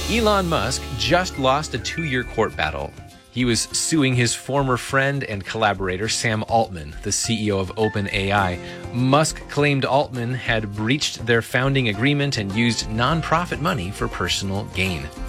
Elon Musk just lost a 2-year court battle. He was suing his former friend and collaborator, Sam Altman, the CEO of OpenAI. Musk claimed Altman had breached their founding agreement and used nonprofit money for personal gain.